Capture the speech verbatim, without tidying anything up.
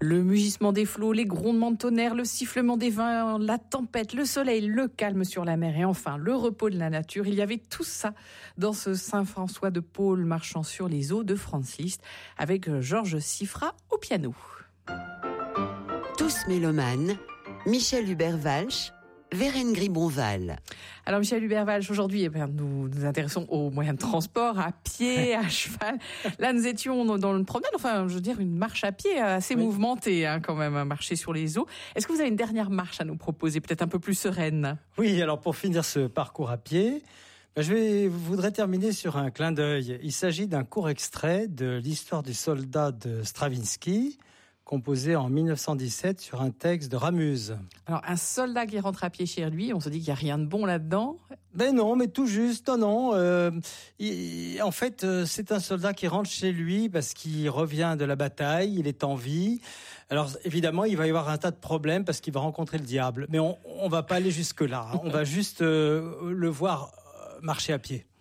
Le mugissement des flots, les grondements de tonnerre, le sifflement des vents, la tempête, le soleil, le calme sur la mer et enfin le repos de la nature. Il y avait tout ça dans ce Saint-François de Paule marchant sur les eaux de Franz Liszt avec Georges Siffra au piano. Tous mélomanes, Michel Hubert-Walsh, Vérène Gribonval. Alors Michel Hubert-Walsh, aujourd'hui eh bien, nous nous intéressons aux moyens de transport, à pied, à cheval. Là nous étions dans une promenade, enfin je veux dire une marche à pied assez oui. mouvementée hein, quand même, marcher sur les eaux. Est-ce que vous avez une dernière marche à nous proposer, peut-être un peu plus sereine ? Oui, alors pour finir ce parcours à pied, ben je vais, voudrais terminer sur un clin d'œil. Il s'agit d'un court extrait de l'histoire du soldat de Stravinsky, composé en mille neuf cent dix-sept sur un texte de Ramuse. Alors, un soldat qui rentre à pied chez lui, on se dit qu'il n'y a rien de bon là-dedans. Ben non, mais tout juste, non, non. Euh, il, en fait, euh, c'est un soldat qui rentre chez lui parce qu'il revient de la bataille, il est en vie. Alors, évidemment, il va y avoir un tas de problèmes parce qu'il va rencontrer le diable. Mais on on va pas aller jusque-là. Hein. On va juste euh, le voir marcher à pied.